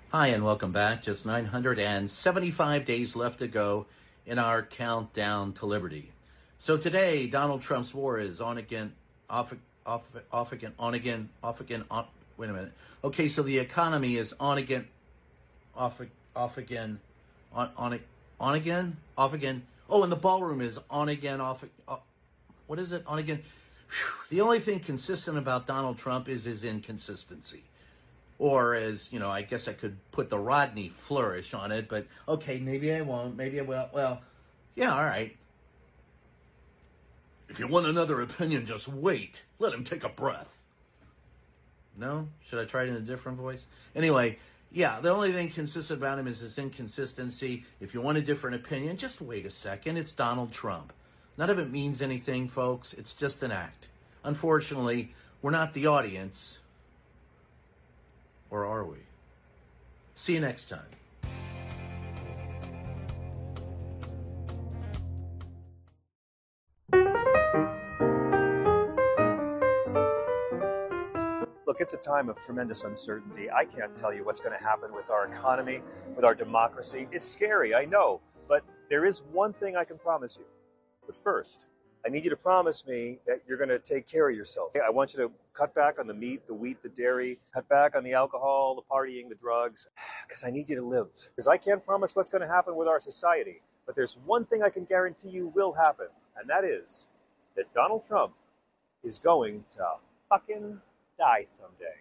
Hi, and welcome back. Just 975 days left to go in our countdown to liberty. So today, Donald Trump's war is on again, off again, on again, off again, on. Wait a minute. Okay, so the economy is on again, off again, on again, off again. Oh, and the ballroom is on again, off. What is it? On again. Whew. The only thing consistent about Donald Trump is his inconsistency. Or as, I guess I could put the Rodney flourish on it, but okay, maybe I won't, maybe I will. Well, yeah, all right. If you want another opinion, just wait. Let him take a breath. No? Should I try it in a different voice? Anyway, yeah, the only thing consistent about him is his inconsistency. If you want a different opinion, just wait a second. It's Donald Trump. None of it means anything, folks. It's just an act. Unfortunately, we're not the audience. Or are we? See you next time. Look, it's a time of tremendous uncertainty. I can't tell you what's going to happen with our economy, with our democracy. It's scary, I know, but there is one thing I can promise you. But first, I need you to promise me that you're going to take care of yourself. I want you to cut back on the meat, the wheat, the dairy, cut back on the alcohol, the partying, the drugs, because I need you to live. Because I can't promise what's going to happen with our society, but there's one thing I can guarantee you will happen, and that is that Donald Trump is going to fucking die someday.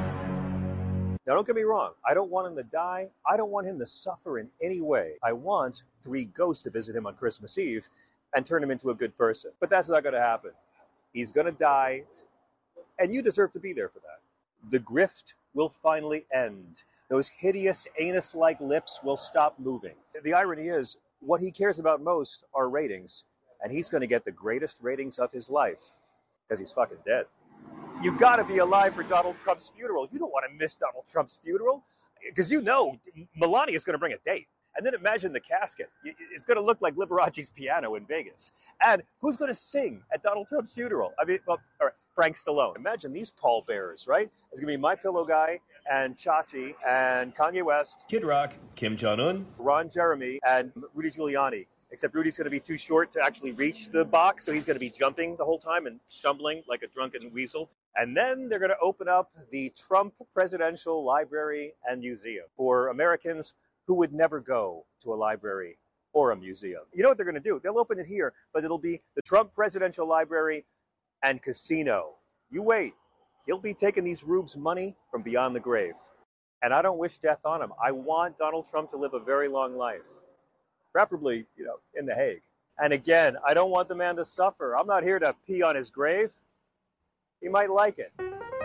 Now, don't get me wrong. I don't want him to die. I don't want him to suffer in any way. I want 3 ghosts to visit him on Christmas Eve and turn him into a good person. But that's not going to happen. He's going to die, and you deserve to be there for that. The grift will finally end. Those hideous anus-like lips will stop moving. The irony is, what he cares about most are ratings, and he's going to get the greatest ratings of his life because he's fucking dead. You've got to be alive for Donald Trump's funeral. You don't want to miss Donald Trump's funeral because Melania is going to bring a date. And then imagine the casket. It's going to look like Liberace's piano in Vegas. And who's going to sing at Donald Trump's funeral? I mean, all right, Frank Stallone. Imagine these pallbearers, right? It's going to be My Pillow Guy and Chachi and Kanye West, Kid Rock, Kim Jong-un, Ron Jeremy, and Rudy Giuliani. Except Rudy's going to be too short to actually reach the box, so he's going to be jumping the whole time and stumbling like a drunken weasel. And then they're going to open up the Trump Presidential Library and Museum for Americans who would never go to a library or a museum. You know what they're going to do? They'll open it here, but it'll be the Trump Presidential Library and Casino. You wait. He'll be taking these rubes money from beyond the grave. And I don't wish death on him. I want Donald Trump to live a very long life. Preferably, in The Hague. And again, I don't want the man to suffer. I'm not here to pee on his grave. He might like it.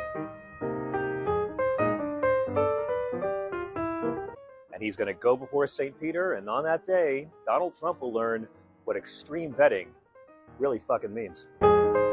And he's going to go before St. Peter, and on that day, Donald Trump will learn what extreme vetting really fucking means.